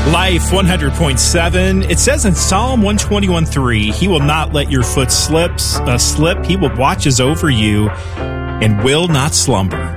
Life 100.7. It says in Psalm 121:3, He will not let your foot slip. He will watches over you and will not slumber.